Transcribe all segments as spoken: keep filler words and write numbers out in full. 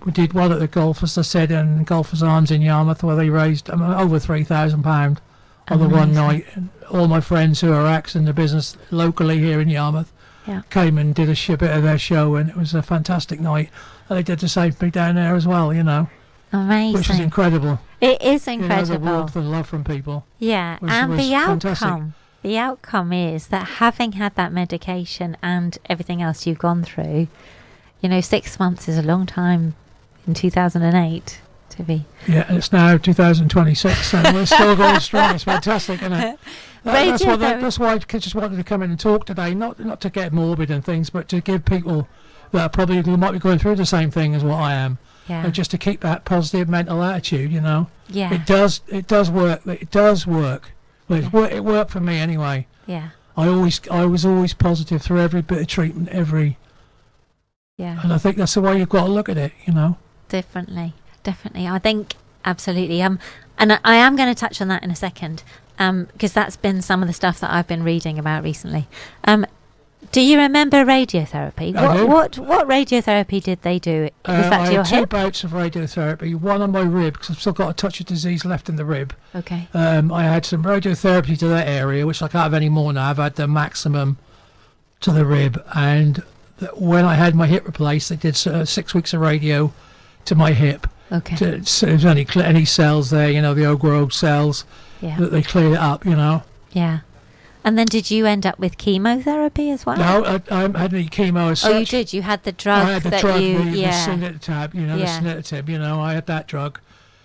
we did one at the golf, as I said, in Golfers Arms in Yarmouth, where they raised um, over three thousand pounds on the one night. And all my friends who are acts in the business locally here in Yarmouth Yeah. came and did a sh- bit of their show, and it was a fantastic night. And they did the same thing down there as well, you know, Amazing. which was incredible. It is You know, incredible. the warmth and love from people. Yeah, was- and was the fantastic. outcome, the outcome is that having had that medication and everything else you've gone through, you know, six months is a long time in two thousand eight to be. Yeah, and it's now two thousand twenty-six, and we're still going strong. It's fantastic, isn't it? That, that's, why, that, that's why I just wanted to come in and talk today, not not to get morbid and things, but to give people that are probably who might be going through the same thing as what I am, Yeah. and just to keep that positive mental attitude, you know. Yeah. It does, it does work. It does work. Well, it's Yeah. wor- it worked for me anyway. Yeah. I always, I was always positive through every bit of treatment, every, Yeah. and I think that's the way you've got to look at it, you know. Definitely, definitely. I think absolutely. Um, and I, I am going to touch on that in a second, um, because that's been some of the stuff that I've been reading about recently. Um, do you remember radiotherapy? I what do. what what radiotherapy did they do? Was Uh, that I to your had two hip? bouts of radiotherapy, one on my rib, because I've still got a touch of disease left in the rib. Okay. Um, I had some radiotherapy to that area, which I can't have any more now. I've had the maximum to the rib, and th- when I had my hip replaced, they did uh, six weeks of radio to my hip. Okay. To, so there was any cl- any cells there, you know, the old growth cells, Yeah. that they cleared it up, you know. Yeah. And then did you end up with chemotherapy as well? No, I, I haven't had any chemo as Oh, such. you did. You had the drug I had the that drug, you, the, yeah, the sunitinib, you know, Yeah. the sunitinib, you know, I had that drug.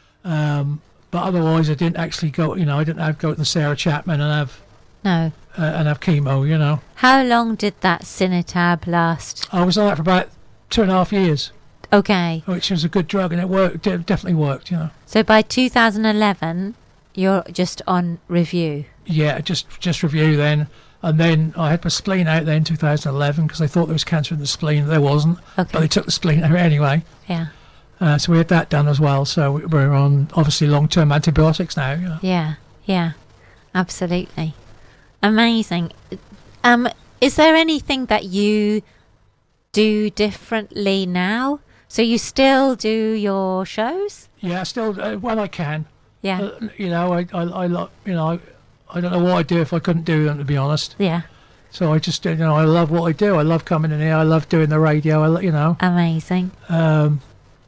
Um, but otherwise, I didn't actually go, you know, I didn't have go to the Sarah Chapman and have no. uh, and have chemo, you know. How long did that Sinitab last? I was on that for about two and a half years, Okay, which was a good drug, and it worked. It definitely worked, you know. so by two thousand eleven, you're just on review. Yeah, just just review then, and then I had my spleen out then in two thousand eleven because they thought there was cancer in the spleen. There wasn't, but Okay, they took the spleen out anyway. yeah, Uh, so we had that done as well. So we- we're on obviously long-term antibiotics now. You know. yeah, yeah, absolutely, amazing. Um, is there anything that you do differently now? So you still do your shows? Yeah, still uh, when I can. Yeah, Uh, you know, I, I, I, lo- you know, I, I don't know what I'd do if I couldn't do them, to be honest. yeah, So I just, you know, I love what I do. I love coming in here. I love doing the radio. I, lo- you know, amazing. um,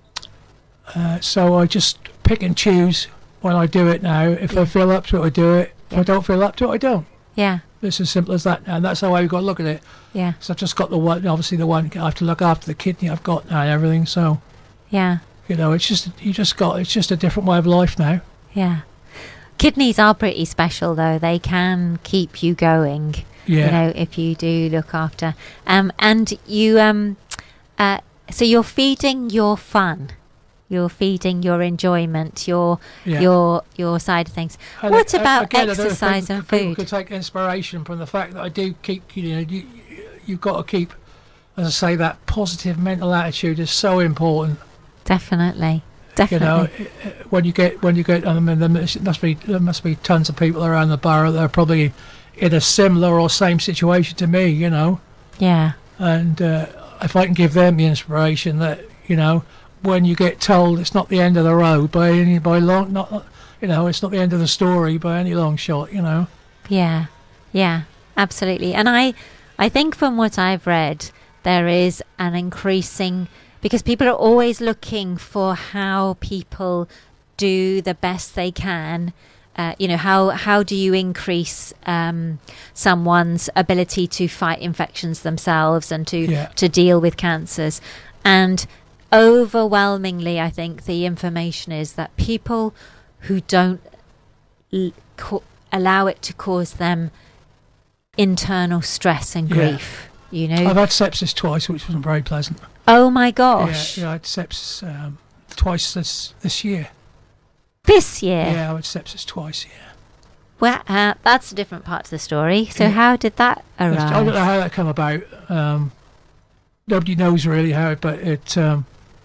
uh, so I just pick and choose when I do it now. If Yeah. I feel up to it, I do it. If Yeah. I don't feel up to it, I don't. Yeah, It's as simple as that. And that's how I've got to look at it. yeah, So I've just got the one, obviously the one, I have to look after the kidney I've got now and everything. So, yeah, you know, it's just, you just got, it's just a different way of life now. yeah. Kidneys are pretty special, though. They can keep you going. Yeah. You know, if you do look after. Um, and you, um, uh, so you're feeding your fun, you're feeding your enjoyment, your yeah. your your side of things. And What a- about again, I don't exercise think and people food? could take inspiration from the fact that I do keep, you know, you, you've got to keep, as I say, that positive mental attitude is so important. Definitely, You definitely. know, i- i- when you get, when you get, I mean, there must must be, there must be tons of people around the borough that are probably in a similar or same situation to me, you know, Yeah, and uh, if I can give them the inspiration that, you know, when you get told it's not the end of the road by any, by long, not, you know, it's not the end of the story by any long shot, you know. yeah, yeah, absolutely. And I, I think from what I've read, there is an increasing, because people are always looking for how people do the best they can. Uh, you know, how how do you increase um, someone's ability to fight infections themselves and to Yeah. to deal with cancers? And overwhelmingly, I think the information is that people who don't l- co- allow it to cause them internal stress and Yeah. grief, you know. I've had sepsis twice, which wasn't very pleasant. Oh my gosh! Yeah, yeah, I had sepsis um, twice this this year. This year. Yeah, I had sepsis twice. Yeah. Well, uh, that's a different part to the story. So Yeah. how did that I don't know arise? how that came about. Um, nobody knows really how, but it. Um,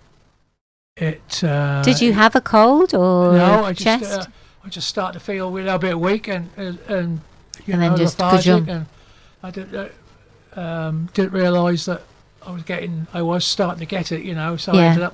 it. Uh, Did you have a cold or No, I just. chest? Uh, I just started to feel a little bit weak and and, and you And know then just lethargic, ka-jump. and I didn't uh, um, didn't realise that I was getting. I was starting to get it, you know. So I Yeah. ended up